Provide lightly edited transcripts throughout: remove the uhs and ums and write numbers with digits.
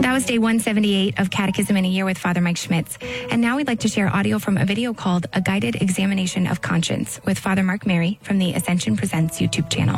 That was day 178 of Catechism in a Year with Father Mike Schmitz. And now we'd like to share audio from a video called A Guided Examination of Conscience with Father Mark Mary from the Ascension Presents YouTube channel.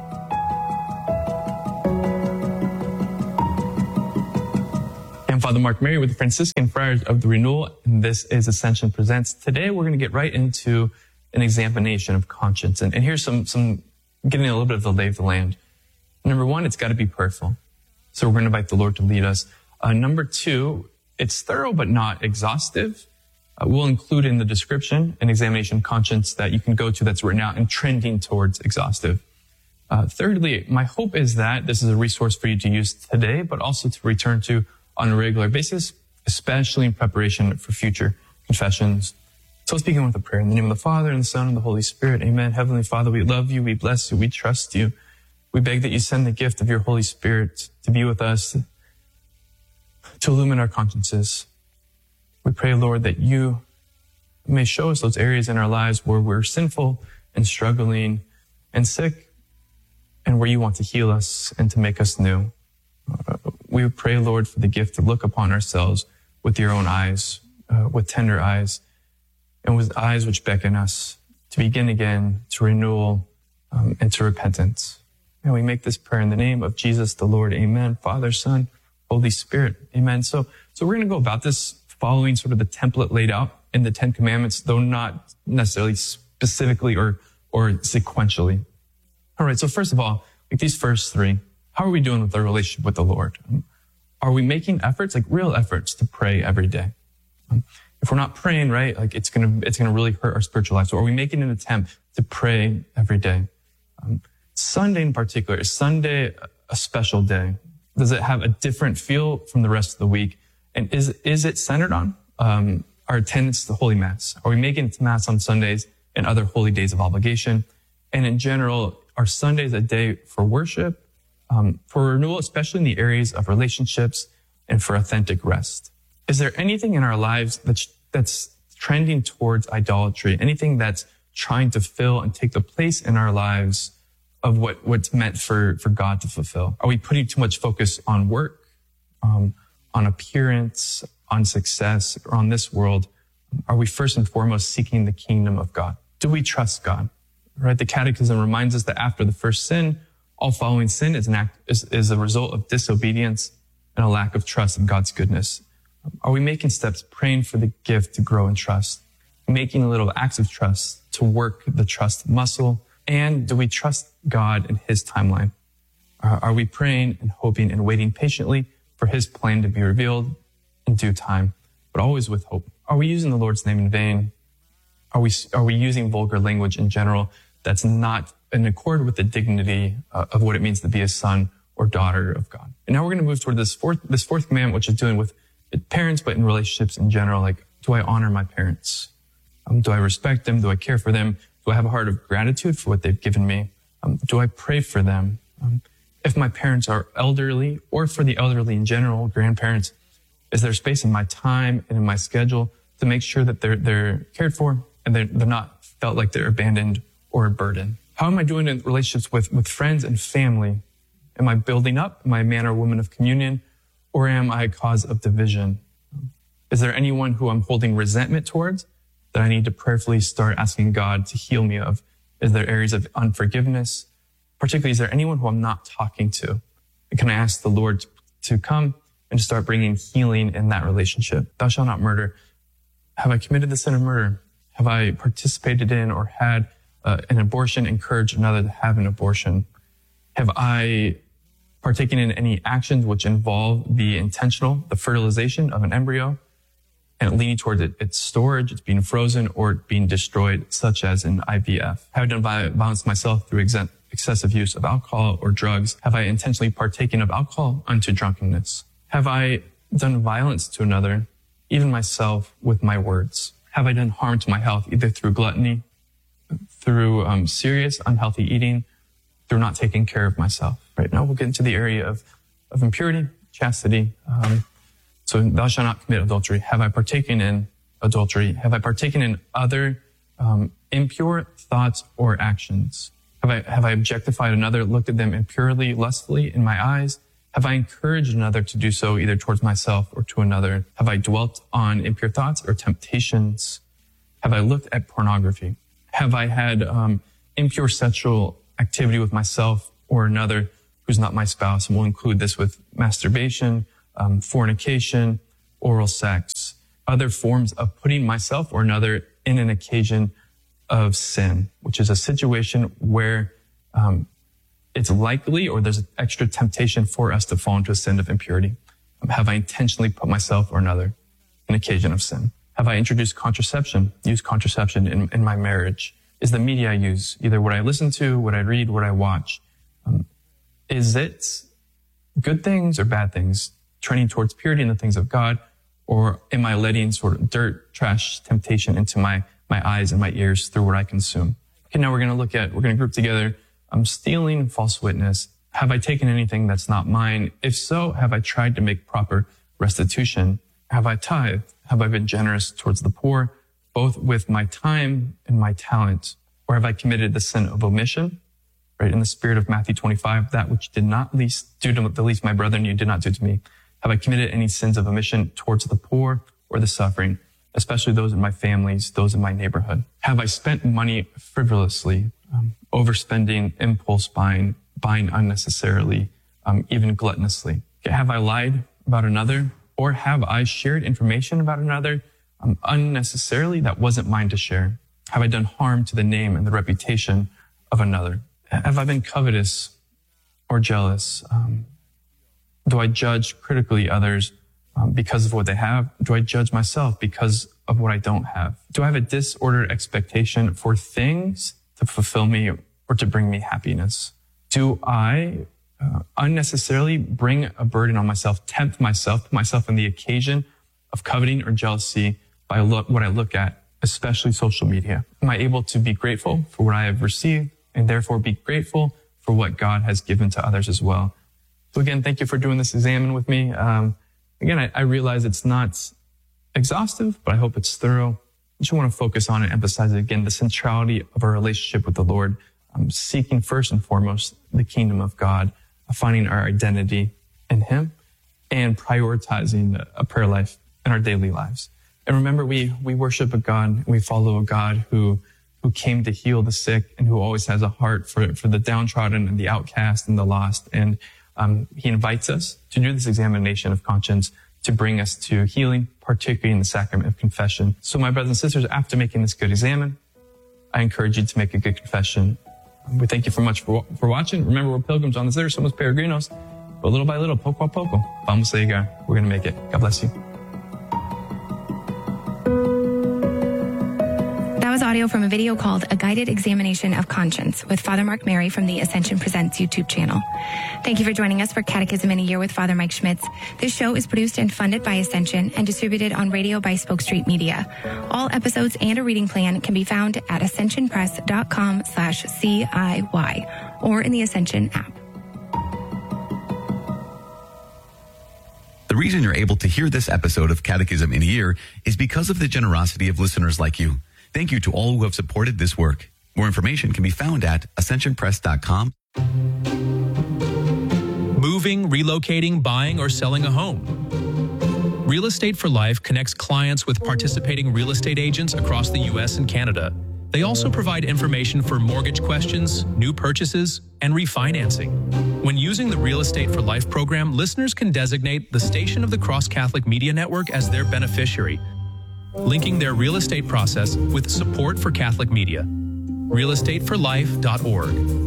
I'm Father Mark Mary with the Franciscan Friars of the Renewal, and this is Ascension Presents. Today we're going to get right into an examination of conscience. And here's some getting a little bit of the lay of the land. Number one, it's got to be prayerful. So we're going to invite the Lord to lead us. Number two, it's thorough but not exhaustive. We'll include in the description an examination of conscience that you can go to that's written out and trending towards exhaustive. Thirdly, my hope is that this is a resource for you to use today, but also to return to on a regular basis, especially in preparation for future confessions. So let's begin with a prayer. In the name of the Father, and the Son, and the Holy Spirit. Amen. Heavenly Father, we love you, we bless you, we trust you. We beg that you send the gift of your Holy Spirit to be with us, to illumine our consciences. We pray, Lord, that you may show us those areas in our lives where we're sinful and struggling and sick, and where you want to heal us and to make us new. We pray, Lord, for the gift to look upon ourselves with your own eyes, with tender eyes, and with eyes which beckon us to begin again, to renewal, and to repentance. And we make this prayer in the name of Jesus the Lord. Amen. Father, Son, Holy Spirit. Amen. So we're going to go about this following sort of the template laid out in the Ten Commandments, though not necessarily specifically or sequentially. All right. So first of all, like these first three, how are we doing with our relationship with the Lord? Are we making efforts, like real efforts, to pray every day? If we're not praying, right, like it's gonna really hurt our spiritual life. So are we making an attempt to pray every day? Sunday in particular, is Sunday a special day? Does it have a different feel from the rest of the week? And is it centered on our attendance to Holy Mass? Are we making it to Mass on Sundays and other holy days of obligation? And in general, are Sundays a day for worship, for renewal, especially in the areas of relationships and for authentic rest? Is there anything in our lives that's trending towards idolatry? Anything that's trying to fill and take the place in our lives of what's meant for God to fulfill? Are we putting too much focus on work, on appearance, on success, or on this world? Are we first and foremost seeking the kingdom of God? Do we trust God? Right? The Catechism reminds us that after the first sin, all following sin is a result of disobedience and a lack of trust in God's goodness. Are we making steps praying for the gift to grow in trust, making little acts of trust to work the trust muscle? And do we trust God in his timeline? Are we praying and hoping and waiting patiently for his plan to be revealed in due time, but always with hope? Are we using the Lord's name in vain? Are we using vulgar language in general that's not in accord with the dignity of what it means to be a son or daughter of God? And now we're going to move toward this fourth commandment, which is dealing with parents, but in relationships in general. Like, do I honor my parents? Do I respect them? Do I care for them? Do I have a heart of gratitude for what they've given me? Do I pray for them? If my parents are elderly, or for the elderly in general, grandparents, is there space in my time and in my schedule to make sure that they're cared for and they're not felt like they're abandoned or a burden? How am I doing in relationships with friends and family? Am I building up? Am I a man or woman of communion? Or am I a cause of division? Is there anyone who I'm holding resentment towards that I need to prayerfully start asking God to heal me of? Is there areas of unforgiveness? Particularly, is there anyone who I'm not talking to? And can I ask the Lord to come and to start bringing healing in that relationship? Thou shalt not murder. Have I committed the sin of murder? Have I participated in or had an abortion, encouraged another to have an abortion? Have I partaken in any actions which involve the fertilization of an embryo and leaning towards its storage, it's being frozen or being destroyed, such as in IVF? Have I done violence myself through excessive use of alcohol or drugs? Have I intentionally partaken of alcohol unto drunkenness? Have I done violence to another, even myself, with my words? Have I done harm to my health, either through gluttony, through serious unhealthy eating, through not taking care of myself? Right now we'll get into the area of impurity, chastity. So thou shalt not commit adultery. Have I partaken in adultery? Have I partaken in other impure thoughts or actions? Have I objectified another, looked at them impurely, lustfully in my eyes? Have I encouraged another to do so either towards myself or to another? Have I dwelt on impure thoughts or temptations? Have I looked at pornography? Have I had impure sexual activity with myself or another who's not my spouse? And we'll include this with masturbation, fornication, oral sex, other forms of putting myself or another in an occasion of sin, which is a situation where it's likely or there's extra temptation for us to fall into a sin of impurity. Have I intentionally put myself or another in an occasion of sin? Have I introduced contraception, used contraception in my marriage? Is the media I use, either what I listen to, what I read, what I watch, is it good things or bad things, trending towards purity and the things of God? Or am I letting sort of dirt, trash, temptation into my eyes and my ears through what I consume? Okay, now we're going to group together stealing, false witness. Have I taken anything that's not mine? If so, have I tried to make proper restitution? Have I tithed? Have I been generous towards the poor, both with my time and my talent? Or have I committed the sin of omission? Right, in the spirit of Matthew 25, that which did not least do to the least my brethren, you did not do to me. Have I committed any sins of omission towards the poor or the suffering, especially those in my families, those in my neighborhood? Have I spent money frivolously, overspending, impulse buying unnecessarily, even gluttonously? Have I lied about another, or have I shared information about another unnecessarily that wasn't mine to share? Have I done harm to the name and the reputation of another? Have I been covetous or jealous? Do I judge critically others because of what they have? Do I judge myself because of what I don't have? Do I have a disordered expectation for things to fulfill me or to bring me happiness? Do I unnecessarily bring a burden on myself, tempt myself, put myself in the occasion of coveting or jealousy by what I look at, especially social media? Am I able to be grateful for what I have received and therefore be grateful for what God has given to others as well? So again, thank you for doing this examine with me. Again, I realize it's not exhaustive, but I hope it's thorough. I just want to focus on and emphasize again the centrality of our relationship with the Lord, seeking first and foremost the kingdom of God, finding our identity in Him, and prioritizing a prayer life in our daily lives. And remember, we worship a God, we follow a God who came to heal the sick and who always has a heart for the downtrodden and the outcast and the lost. And He invites us to do this examination of conscience to bring us to healing, particularly in the sacrament of confession. So my brothers and sisters, after making this good examine, I encourage you to make a good confession. We thank you for much for watching. Remember, we're pilgrims on this earth, somos peregrinos, but little by little, poco a poco, vamos a llegar. We're going to make it. God bless you. That was audio from a video called A Guided Examination of Conscience with Father Mark Mary from the Ascension Presents YouTube channel. Thank you for joining us for Catechism in a Year with Father Mike Schmitz. This show is produced and funded by Ascension and distributed on radio by Spoke Street Media. All episodes and a reading plan can be found at ascensionpress.com/CIY or in the Ascension app. The reason you're able to hear this episode of Catechism in a Year is because of the generosity of listeners like you. Thank you to all who have supported this work. More information can be found at ascensionpress.com. Moving, relocating, buying, or selling a home. Real Estate for Life connects clients with participating real estate agents across the U.S. and Canada. They also provide information for mortgage questions, new purchases, and refinancing. When using the Real Estate for Life program, listeners can designate the Station of the Cross Catholic Media Network as their beneficiary, linking their real estate process with support for Catholic media. realestateforlife.org.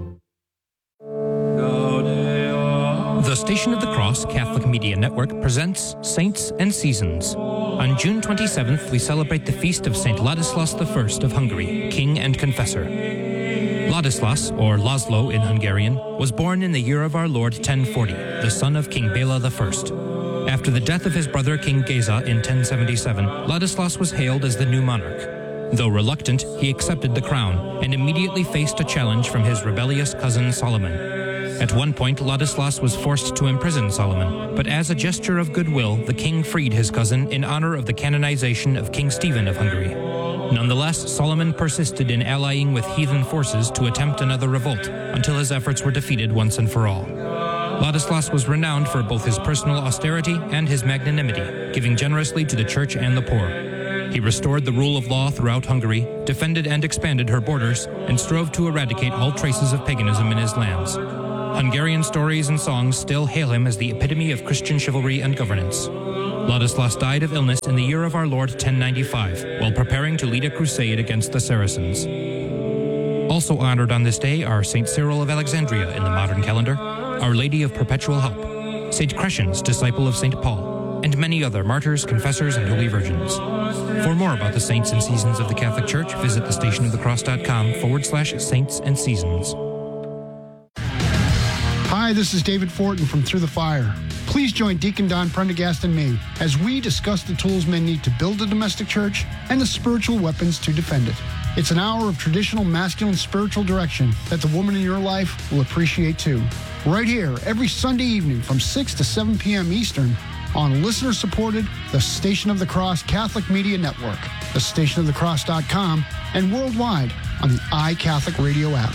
The Station of the Cross Catholic Media Network presents Saints and Seasons. On June 27th, we celebrate the feast of St. Ladislas I of Hungary, King and Confessor. Ladislas, or Laszlo in Hungarian, was born in the year of our Lord 1040, the son of King Bela I. After the death of his brother King Geza in 1077, Ladislas was hailed as the new monarch. Though reluctant, he accepted the crown and immediately faced a challenge from his rebellious cousin Solomon. At one point, Ladislas was forced to imprison Solomon, but as a gesture of goodwill, the king freed his cousin in honor of the canonization of King Stephen of Hungary. Nonetheless, Solomon persisted in allying with heathen forces to attempt another revolt until his efforts were defeated once and for all. Ladislas was renowned for both his personal austerity and his magnanimity, giving generously to the church and the poor. He restored the rule of law throughout Hungary, defended and expanded her borders, and strove to eradicate all traces of paganism in his lands. Hungarian stories and songs still hail him as the epitome of Christian chivalry and governance. Ladislas died of illness in the year of our Lord 1095, while preparing to lead a crusade against the Saracens. Also honored on this day are St. Cyril of Alexandria in the modern calendar, Our Lady of Perpetual Help, St. Crescens, disciple of St. Paul, and many other martyrs, confessors, and holy virgins. For more about the saints and seasons of the Catholic Church, visit thestationofthecross.com/saints and seasons. Hi, this is David Fortin from Through the Fire. Please join Deacon Don Prendergast and me as we discuss the tools men need to build a domestic church and the spiritual weapons to defend it. It's an hour of traditional masculine spiritual direction that the woman in your life will appreciate too. Right here, every Sunday evening from 6 to 7 p.m. Eastern on listener-supported The Station of the Cross Catholic Media Network, thestationofthecross.com, and worldwide on the iCatholic Radio app.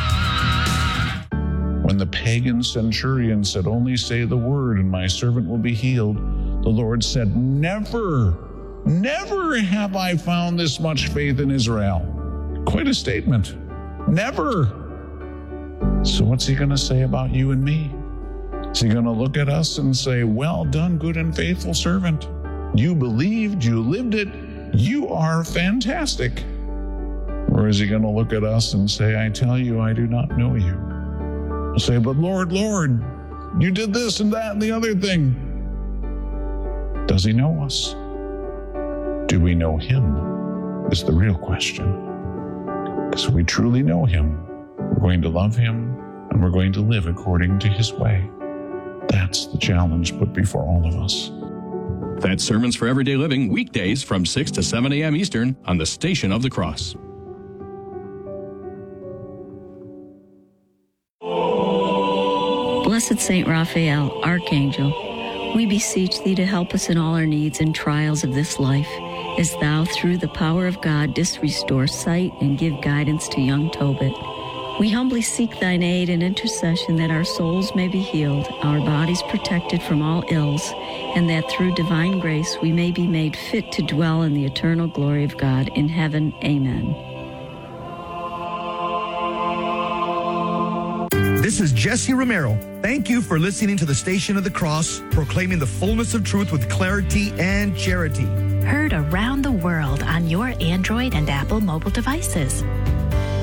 When the pagan centurion said, "Only say the word and my servant will be healed," the Lord said, "Never have I found this much faith in Israel." Quite a statement. Never. So what's he going to say about you and me? Is he going to look at us and say, "Well done, good and faithful servant. You believed, you lived it, you are fantastic"? Or is he going to look at us and say, "I tell you, I do not know you"? We'll say, "But Lord, you did this and that and the other thing." Does he know us? Do we know him? Is the real question. Because if we truly know him, we're going to love him and we're going to live according to his way. That's the challenge put before all of us. That's Sermons for Everyday Living, weekdays from 6 to 7 a.m. Eastern on the Station of the Cross. Blessed Saint Raphael, Archangel, we beseech thee to help us in all our needs and trials of this life, as thou, through the power of God, didst restore sight and give guidance to young Tobit. We humbly seek thine aid and intercession that our souls may be healed, our bodies protected from all ills, and that through divine grace we may be made fit to dwell in the eternal glory of God in heaven. Amen. This is Jesse Romero. Thank you for listening to the Station of the Cross, proclaiming the fullness of truth with clarity and charity. Heard around the world on your Android and Apple mobile devices.